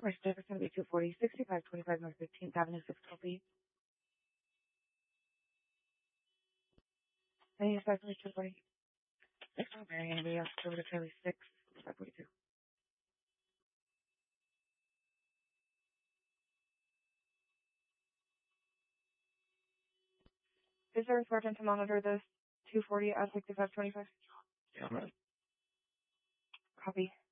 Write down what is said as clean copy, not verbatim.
Commercial District going to be 240, 6525 North 15th Avenue, 612B. I think it's actually 240. Strawberry, anybody else over to Charlie 6, 542. Is there a sergeant to monitor this 240 at 6525? Yeah, I'm ready. Copy.